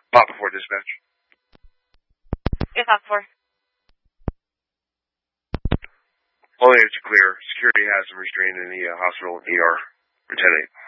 Papa 4 dispatch. Yes, Papa 4. Only to clear. Security has him restrained in the hospital ER. Lieutenant.